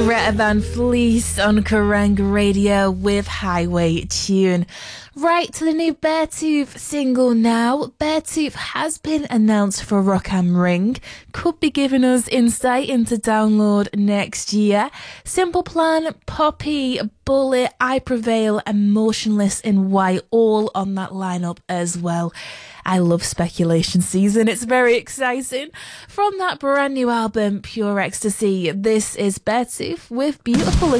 Greta Van Fleece on Kerrang Radio with Highway Tune. Right to the new Beartooth single now. Beartooth has been announced for Rock am Ring. Could be giving us insight into download next year. Simple Plan, Poppy, Bullet, I Prevail and Motionless in White all on that lineup as well. I love speculation season. It's very exciting. From that brand new album, Pure Ecstasy, this is Beartooth with Beautiful